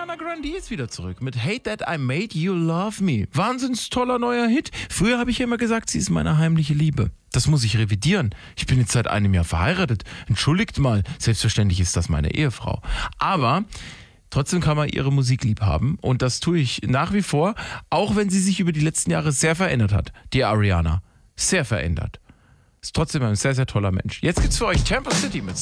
Ariana Grande ist wieder zurück mit Hate That I Made You Love Me. Wahnsinns toller neuer Hit. Früher habe ich ja immer gesagt, sie ist meine heimliche Liebe. Das muss ich revidieren. Ich bin jetzt seit einem Jahr verheiratet. Entschuldigt mal, selbstverständlich ist das meine Ehefrau. Aber trotzdem kann man ihre Musik lieb haben und das tue ich nach wie vor, auch wenn sie sich über die letzten Jahre sehr verändert hat, die Ariana. Sehr verändert. Ist trotzdem ein sehr, sehr toller Mensch. Jetzt gibt's für euch Temple City mit